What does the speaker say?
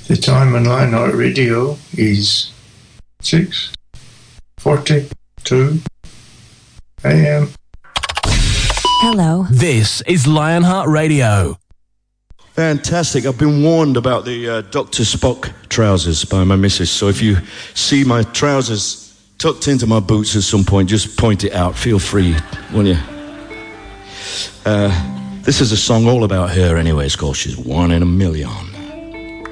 The time on Lionheart Radio is 6:42 a.m. Hello. This is Lionheart Radio. Fantastic. I've been warned about the Dr. Spock trousers by my missus, so if you see my trousers tucked into my boots at some point, just point it out. Feel free, will you? This is a song all about her anyway. It's called She's One in a Million.